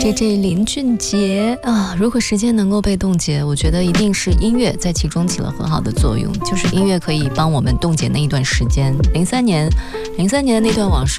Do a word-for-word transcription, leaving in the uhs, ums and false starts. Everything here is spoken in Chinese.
J J 林俊杰啊，如果时间能够被冻结，我觉得一定是音乐在其中起了很好的作用，就是音乐可以帮我们冻结那一段时间。零三年，零三年那段往事。